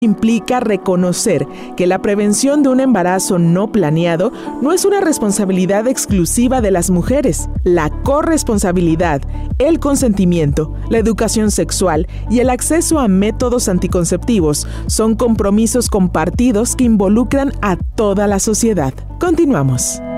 implica reconocer que la prevención de un embarazo no planeado no es una responsabilidad exclusiva de las mujeres. La corresponsabilidad, el consentimiento, la educación sexual y el acceso a métodos anticonceptivos son compromisos compartidos que involucran a toda la sociedad. Continuamos.